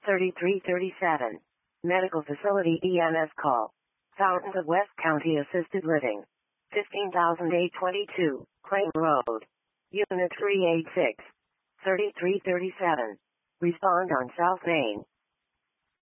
3337. Medical Facility EMS call. Fountains of West County Assisted Living. 15,822, Claim Road. Unit 386. 3337. Respond on South Main.